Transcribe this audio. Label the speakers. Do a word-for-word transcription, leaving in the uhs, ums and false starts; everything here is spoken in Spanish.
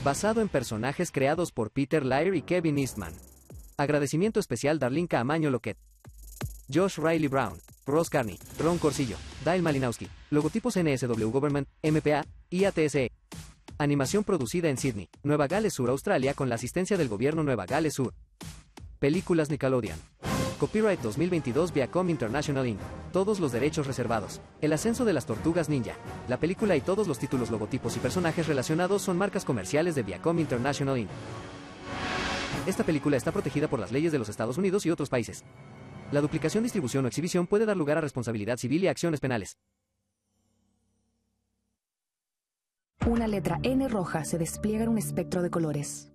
Speaker 1: Basado en personajes creados por Peter Laird y Kevin Eastman. Agradecimiento especial Darlene Caamaño Loquet, Josh Riley Brown, Ross Carney, Ron Corsillo, Dale Malinowski. Logotipos N S W Government, M P A, I A T S E. Animación producida en Sydney, Nueva Gales Sur, Australia, con la asistencia del gobierno Nueva Gales Sur. Películas Nickelodeon. Copyright dos mil veintidós Viacom International incorporated. Todos los derechos reservados. El ascenso de las tortugas ninja. La película y todos los títulos, logotipos y personajes relacionados son marcas comerciales de Viacom International incorporated. Esta película está protegida por las leyes de los Estados Unidos y otros países. La duplicación, distribución o exhibición puede dar lugar a responsabilidad civil y acciones penales.
Speaker 2: Una letra N roja se despliega en un espectro de colores.